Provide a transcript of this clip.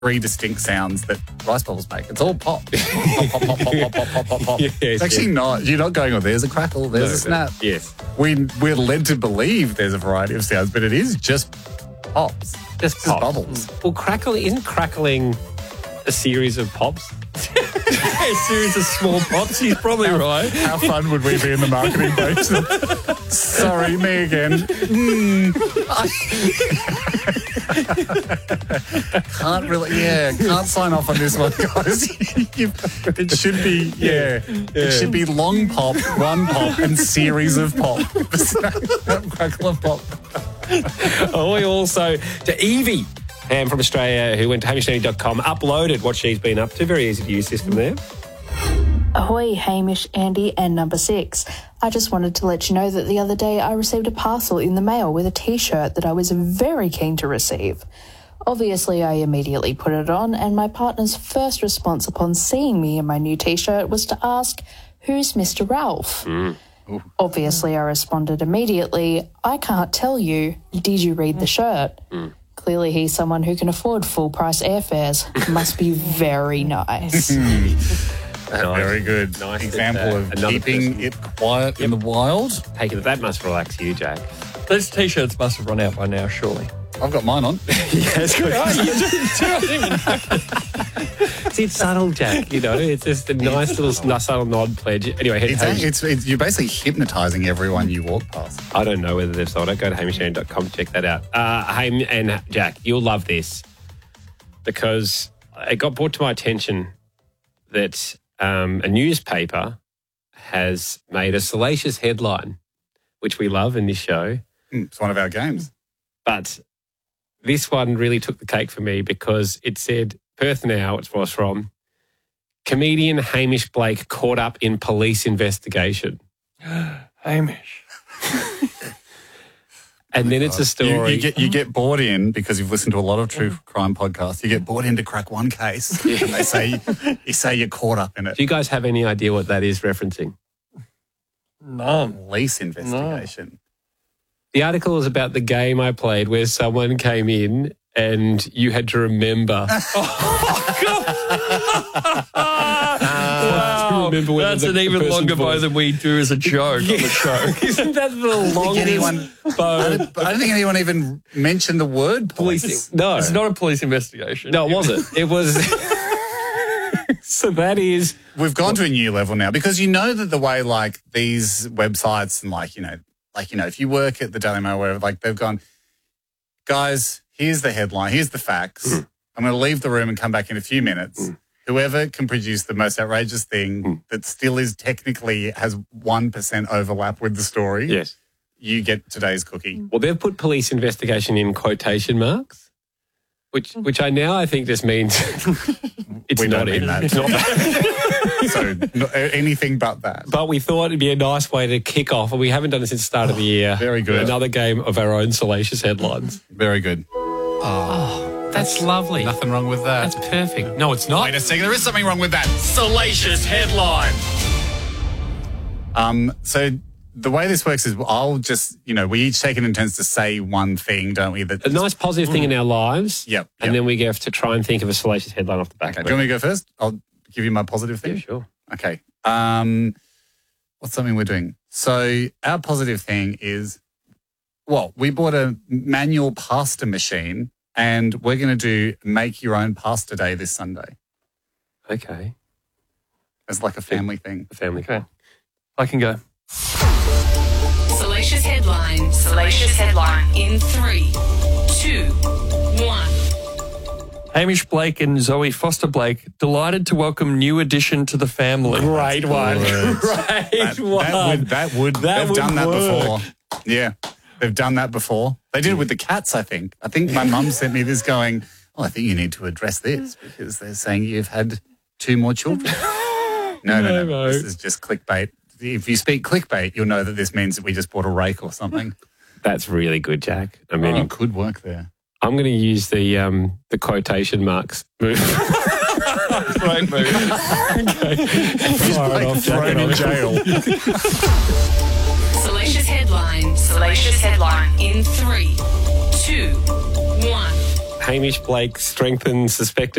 three distinct sounds that rice bubbles make. It's all pop. Pop, pop, pop, pop, pop, pop, pop, pop, pop. Yes, it's actually not. You're not going, there's a crackle, there's a snap. Yes. We're led to believe there's a variety of sounds, but it is just pops. Just bubbles. Well, isn't crackling a series of pops? A series of small pops. He's probably right. How fun would we be in the marketing basement? Sorry, me again. Can't sign off on this one, guys. It should be, It should be long pop, one pop, and series of pop. Crackle of pop. We also, to Evie Ham from Australia, who went to HamishAndy.com, uploaded what she's been up to. Very easy to use system there. Ahoy, Hamish, Andy, and number 6. I just wanted to let you know that the other day I received a parcel in the mail with a T-shirt that I was very keen to receive. Obviously, I immediately put it on, and my partner's first response upon seeing me in my new T-shirt was to ask, "Who's Mr. Ralph?" Obviously, I responded immediately, "I can't tell you. Did you read the shirt?" Clearly, he's someone who can afford full-price airfares. Must be very nice. Very good. Nice example of keeping it quiet in the wild. That must relax you, Jack. Those T-shirts must have run out by now, surely. I've got mine on. Yes, good. See, it's subtle, Jack. It's just a nice little subtle nod pledge. Anyway, you're basically hypnotising everyone you walk past. I don't know whether they've sold it. Go to HamishAndy.com to check that out. Ham and Jack, you'll love this because it got brought to my attention that a newspaper has made a salacious headline, which we love in this show. It's one of our games. But this one really took the cake for me because it said, Perth Now, it was from, comedian Hamish Blake caught up in police investigation. Hamish. And then it's a story. You get brought in because you've listened to a lot of true crime podcasts. You get brought in to crack one case. You say you're caught up in it. Do you guys have any idea what that is referencing? None. Police investigation. The article is about the game I played where someone came in and you had to remember. That's an even longer bow than we do as a joke on the show. Isn't that the longest bow? I don't think anyone even mentioned the word police. No. It's not a police investigation. No, it wasn't. It was... So that is... We've gone to a new level now because you know that the way these websites and if you work at the Daily Mail or whatever, they've gone, guys, here's the headline, here's the facts. I'm going to leave the room and come back in a few minutes. Whoever can produce the most outrageous thing that still has 1% overlap with the story, yes, you get today's cookie. Well, they've put police investigation in quotation marks, which I think just means it's not in that. It's not that. So anything but that. But we thought it'd be a nice way to kick off, and we haven't done it since the start of the year. Very good. Another game of our own salacious headlines. Very good. That's lovely. Nothing wrong with that. That's perfect. No, it's not. Wait a second, there is something wrong with that. Salacious headline. So the way this works is I'll just, we each take it in turns to say one thing, don't we? A nice positive thing in our lives. Yep. And then we have to try and think of a salacious headline off the back of it. Do you want me to go first? I'll give you my positive thing. Yeah, sure. Okay. What's something we're doing? So our positive thing is, we bought a manual pasta machine and we're going to do make your own pasta day this Sunday. Okay. It's like a family thing. A family thing. I can go. Salacious headline. Salacious headline. In 3, 2, 1. Hamish Blake and Zoe Foster Blake delighted to welcome new addition to the family. Great one. Great one. They've done that before. Yeah. They've done that before. They did it with the cats, I think. I think my mum sent me this going, I think you need to address this because they're saying you've had 2 more children. No. This is just clickbait. If you speak clickbait, you'll know that this means that we just bought a rake or something. That's really good, Jack. I mean, it could work there. I'm going to use the quotation marks move. Great move. Okay. Fire it off, thrown in jail. Salacious headline. Salacious headline. In 3, 2, 1. Hamish Blake strengthens suspected